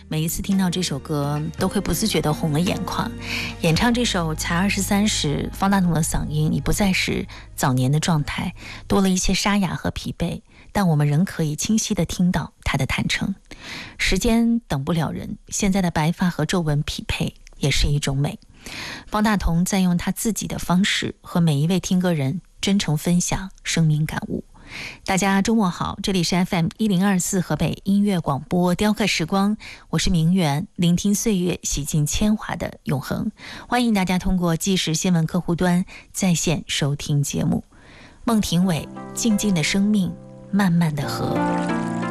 每一次听到这首歌都会不自觉地红了眼眶。演唱这首才23时，方大同的嗓音已不再是早年的状态，多了一些沙哑和疲惫，但我们仍可以清晰地听到他的坦诚。时间等不了人，现在的白发和皱纹匹配也是一种美。方大同在用他自己的方式和每一位听歌人真诚分享生命感悟。大家周末好，这里是 FM1024 河北音乐广播雕刻时光，我是明媛，聆听岁月，洗尽铅华的永恒。欢迎大家通过即时新闻客户端在线收听节目。孟庭苇，静静的生命，慢慢的河。